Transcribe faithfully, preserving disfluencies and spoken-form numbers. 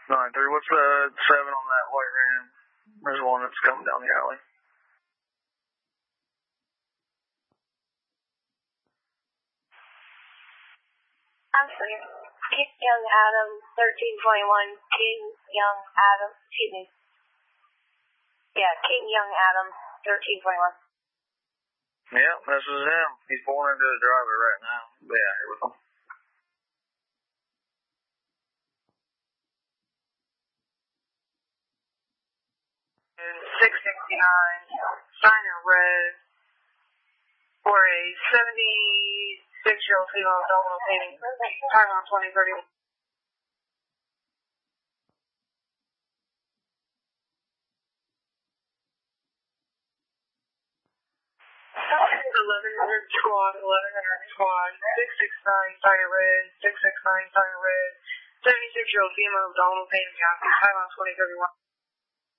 nine three. What's the seven on that white Ram? There's one that's coming down the alley. I'm sorry. King Young Adam, thirteen twenty-one. King Young Adam, excuse me. Yeah, King Young Adam, thirteen twenty-one. Yeah, this is him. He's pulling into the driveway right now. Be out here with him. six sixty-nine, signer red, for a seventy-six-year-old female abdominal pain, time on twenty thirty. eleven hundred squad, eleven hundred squad, six six nine, signer red, six six nine, signer red, seventy-six-year-old female abdominal pain, time on twenty thirty-one.